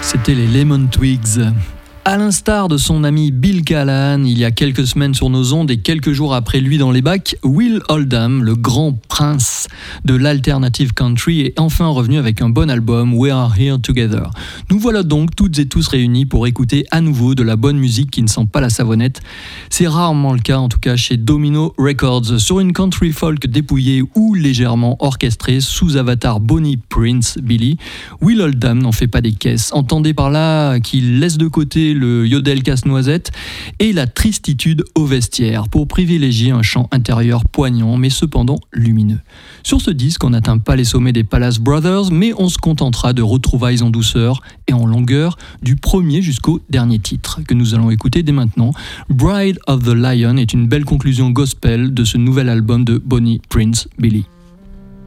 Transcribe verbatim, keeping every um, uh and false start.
C'était les Lemon Twigs. À l'instar de son ami Bill Callahan, il y a quelques semaines sur nos ondes et quelques jours après lui dans les bacs, Will Oldham, le grand prince de l'alternative country, est enfin revenu avec un bon album, We Are Here Together. Nous voilà donc toutes et tous réunis pour écouter à nouveau de la bonne musique qui ne sent pas la savonnette. C'est rarement le cas, en tout cas chez Domino Records, sur une country folk dépouillée ou légèrement orchestrée sous avatar Bonnie Prince Billy. Will Oldham n'en fait pas des caisses. Entendez par là qu'il laisse de côté le yodel casse-noisette et la tristitude au vestiaire pour privilégier un chant intérieur poignant mais cependant lumineux. Sur ce disque, on n'atteint pas les sommets des Palace Brothers, mais on se contentera de retrouvailles en douceur et en longueur du premier jusqu'au dernier titre que nous allons écouter dès maintenant. Bride of the Lion est une belle conclusion gospel de ce nouvel album de Bonnie Prince Billy.